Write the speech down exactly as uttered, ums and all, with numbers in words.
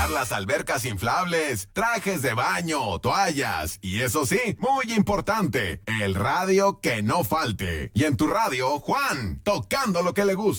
Las albercas inflables, trajes de baño, toallas y eso sí, muy importante, el radio que no falte. Y en tu radio, Juan, tocando lo que le gusta.